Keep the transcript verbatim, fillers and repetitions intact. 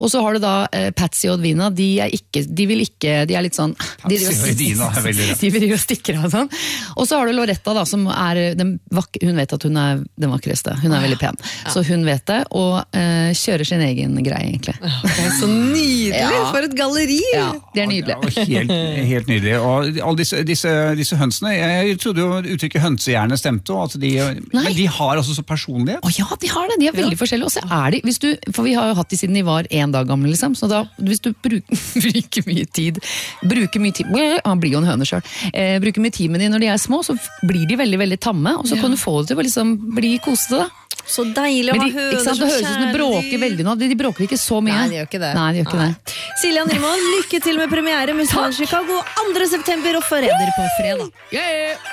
Og så har du da eh, Patsy og Edwina, de er ikke, de vil ikke, de er litt sånn... Patsy og Edwina er veldig rett. De vil jo stikke av sånn. Og så har du Loretta da, som er, den vak- hun vet at hun er den vakreste, hun er veldig pen. Ja. Så hun vet det, og eh, kjører sin egen greie egentlig. Det er så nydelig, ja. For et galleri! Ja, det er nydelig. Ja, helt, helt nydelig. Og alle disse, disse, disse hønsene, jeg trodde jo uttrykket hønsehjerne stemte, og at de, men de har også så personlighet. Å ja, de har det, de er veldig ja. forskjellige. Og så er de, hvis du, for vi har jo hatt de siden de var en dag gamle, liksom. Så da, hvis du bruker, bruker mye tid, bruker mye tid, han blir jo en høne selv, eh, bruker mye tid med de når de er små, så blir de veldig, veldig tamme, og så ja. kan du få det til å liksom bli kosete da. Så deilig å ha høner som kjæledyr. Det høres ut som de bråker veldig nå, de, de bråker ikke så mye. Nei, de gjør ikke det. Nei, de gjør ikke Nei. det. Silja Nymoen, lykke til med premiere med Chicago andre september og Forræder på fredag. Yeah!